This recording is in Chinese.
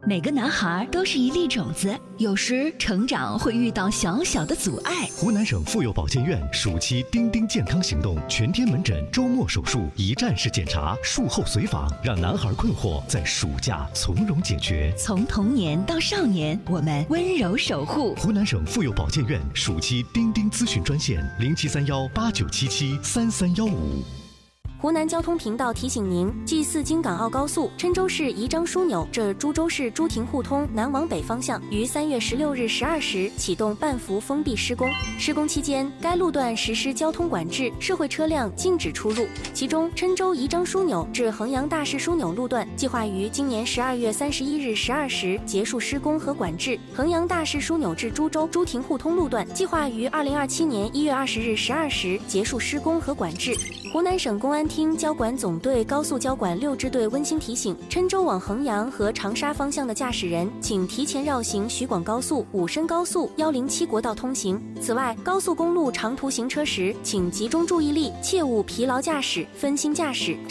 每个男孩都是一粒种子，有时成长会遇到小小的阻碍。 湖南省妇幼保健院暑期丁丁健康行动全天门诊、周末手术、一站式检查、术后随访，让男孩困惑在暑假从容解决。 从童年到少年，我们温柔守护。 湖南省妇幼保健院暑期丁丁咨询专线：073189773315。 湖南交通频道提醒您：G4京港澳高速郴州市宜章枢纽至株洲市朱亭互通南往北方向于3月16日12时启动半幅封闭施工。施工期间，该路段实施交通管制，社会车辆禁止出入。其中，郴州宜章枢纽至衡阳大市枢纽路段计划于今年12月31日12时结束施工和管制；衡阳大市枢纽至株洲朱亭互通路段计划于2027年1月20日12时结束施工和管制。湖南省公安厅交管总队高速交管6支队温馨提醒：郴州往衡阳和长沙方向的驾驶人，请提前绕行徐广高速、武深高速、107国道通行。此外，高速公路长途行车时，请集中注意力，切勿疲劳驾驶、分心驾驶。